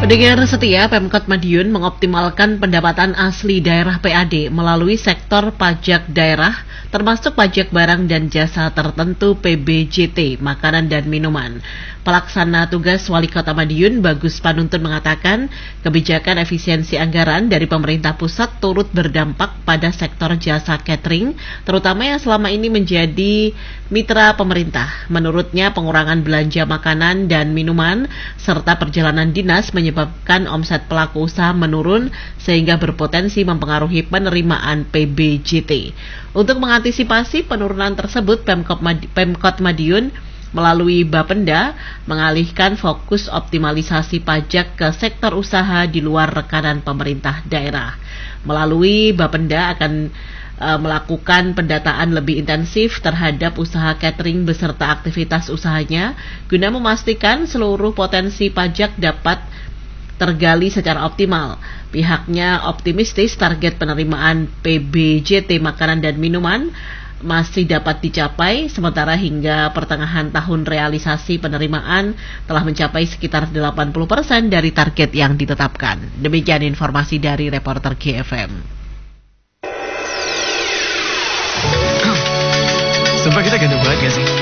Pendengar setia, Pemkot Madiun mengoptimalkan pendapatan asli daerah PAD melalui sektor pajak daerah, termasuk pajak barang dan jasa tertentu PBJT, makanan dan minuman. Pelaksana tugas Wali Kota Madiun, Bagus Panuntun mengatakan, kebijakan efisiensi anggaran dari pemerintah pusat turut berdampak pada sektor jasa catering, terutama yang selama ini menjadi mitra pemerintah. Menurutnya, pengurangan belanja makanan dan minuman serta perjalanan dinas menyebabkan omset pelaku usaha menurun sehingga berpotensi mempengaruhi penerimaan PBJT. Untuk mengantisipasi penurunan tersebut, Pemkot Madiun melalui Bapenda mengalihkan fokus optimalisasi pajak ke sektor usaha di luar rekanan pemerintah daerah. Melalui Bapenda akan melakukan pendataan lebih intensif terhadap usaha catering beserta aktivitas usahanya guna memastikan seluruh potensi pajak dapat tergali secara optimal. Pihaknya optimistis target penerimaan PBJT makanan dan minuman masih dapat dicapai, sementara hingga pertengahan tahun realisasi penerimaan telah mencapai sekitar 80% dari target yang ditetapkan. Demikian informasi dari reporter GFM. Sumpah kita gandeng banget gak sih?